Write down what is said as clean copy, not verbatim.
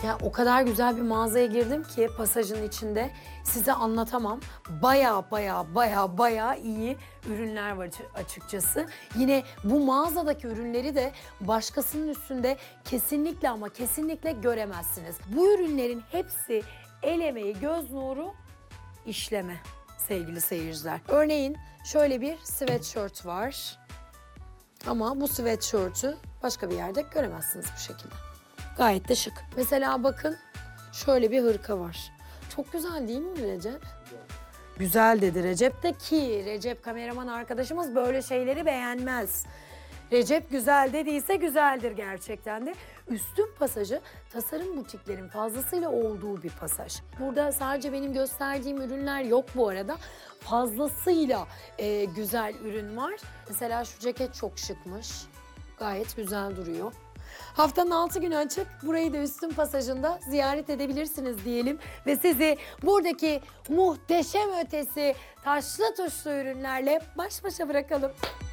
Ya o kadar güzel bir mağazaya girdim ki pasajın içinde size anlatamam. Baya iyi ürünler var açıkçası. Yine bu mağazadaki ürünleri de başkasının üstünde kesinlikle ama kesinlikle göremezsiniz. Bu ürünlerin hepsi el emeği, göz nuru, işleme sevgili seyirciler. Örneğin şöyle bir sweatshirt var. Ama bu sweatshirt'ü başka bir yerde göremezsiniz bu şekilde. Gayet de şık. Mesela bakın şöyle bir hırka var. Çok güzel değil mi Recep? Güzel dedi Recep de ki Recep kameraman arkadaşımız böyle şeyleri beğenmez. Recep güzel dediyse güzeldir gerçekten de. Üstün pasajı tasarım butiklerin fazlasıyla olduğu bir pasaj. Burada sadece benim gösterdiğim ürünler yok bu arada. Fazlasıyla güzel ürün var. Mesela şu ceket çok şıkmış. Gayet güzel duruyor. Haftanın 6 günü açık. Burayı da Üstün Pasajı'nda ziyaret edebilirsiniz diyelim. Ve sizi buradaki muhteşem ötesi taşlı tuşlu ürünlerle baş başa bırakalım.